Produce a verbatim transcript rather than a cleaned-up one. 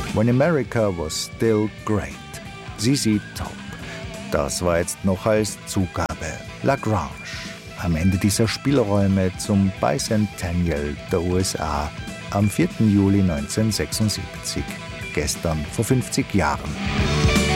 When America was still great. Z Z Top. Das war jetzt noch als Zugabe. La Grange. Am Ende dieser Spielräume zum Bicentennial der U S A am vierten Juli neunzehnhundertsechsundsiebzig. Gestern vor fünfzig Jahren.